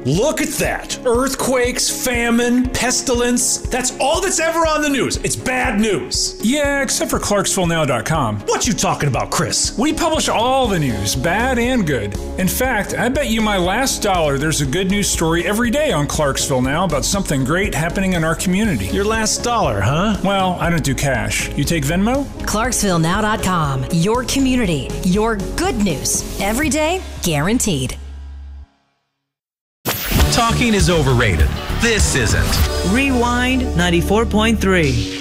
Look at that. Earthquakes, famine, pestilence. That's all that's ever on the news. It's bad news. Yeah, except for ClarksvilleNow.com. What you talking about, Chris? We publish all the news, bad and good. In fact, I bet you my last dollar there's a good news story every day on Clarksville Now about something great happening in our community. Your last dollar, huh? Well, I don't do cash. You take Venmo? ClarksvilleNow.com. Your community, your good news. Every day, guaranteed. Talking is overrated. This isn't. Rewind 94.3.